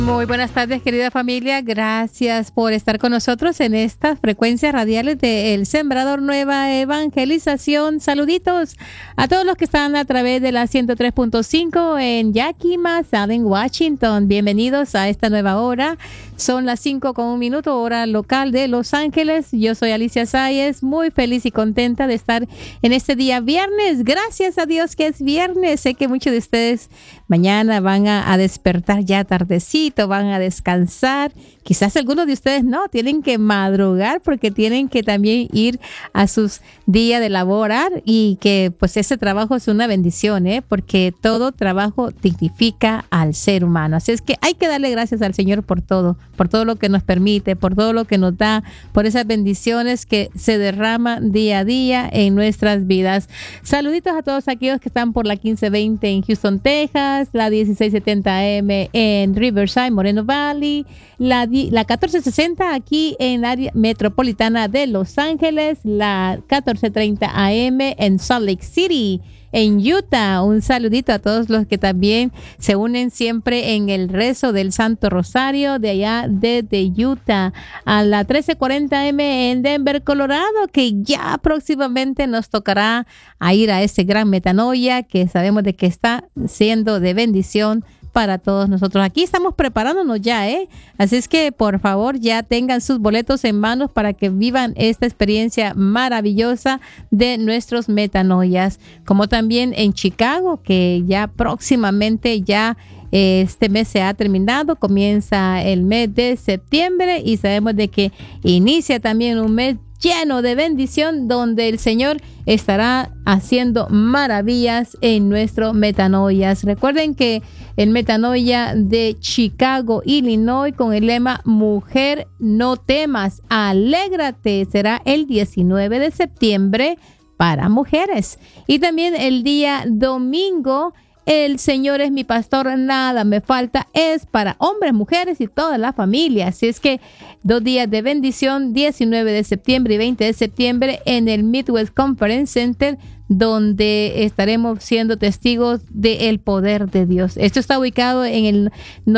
Muy buenas tardes, querida familia. Gracias por estar con nosotros en estas frecuencias radiales de El Sembrador Nueva Evangelización. Saluditos a todos los que están a través de la 103.5 en Yakima, Southern Washington. Bienvenidos a esta nueva hora. Son las 5:01, hora local de Los Ángeles. Yo soy Alicia Sáez, muy feliz y contenta de estar en este día viernes. Gracias a Dios que es viernes. Sé que muchos de ustedes mañana van a despertar ya tardecito, van a descansar. Quizás algunos de ustedes no, tienen que madrugar porque tienen que también ir a sus días de laborar, y que pues ese trabajo es una bendición, porque todo trabajo dignifica al ser humano. Así es que hay que darle gracias al Señor por todo lo que nos permite, por todo lo que nos da, por esas bendiciones que se derraman día a día en nuestras vidas. Saluditos a todos aquellos que están por la 1520 en Houston, Texas, la 1670 AM en Riverside, Moreno Valley, la 1460 aquí en la área metropolitana de Los Ángeles, la 1430 AM en Salt Lake City, en Utah. Un saludito a todos los que también se unen siempre en el rezo del Santo Rosario de allá desde Utah, a la 1340 M en Denver, Colorado, que ya próximamente nos tocará a ir a ese gran Metanoia que sabemos de que está siendo de bendición para todos nosotros. Aquí estamos preparándonos ya, así es que por favor ya tengan sus boletos en manos para que vivan esta experiencia maravillosa de nuestros metanoias, como también en Chicago, que ya próximamente ya este mes se ha terminado, comienza el mes de septiembre y sabemos de que inicia también un mes lleno de bendición, donde el Señor estará haciendo maravillas en nuestro Metanoias. Recuerden que el Metanoia de Chicago, Illinois, con el lema Mujer, no temas, alégrate, será el 19 de septiembre para mujeres. Y también el día domingo, El Señor es mi pastor, nada me falta, es para hombres, mujeres y toda la familia. Así es que 2 días de bendición, 19 de septiembre y 20 de septiembre en el Midwest Conference Center, donde estaremos siendo testigos del poder de Dios. Esto está ubicado en el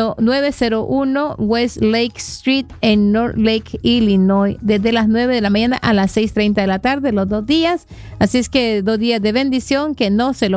901 West Lake Street en North Lake, Illinois, desde las 9 de la mañana a las 6:30 de la tarde, los 2 días. Así es que 2 días de bendición que no se lo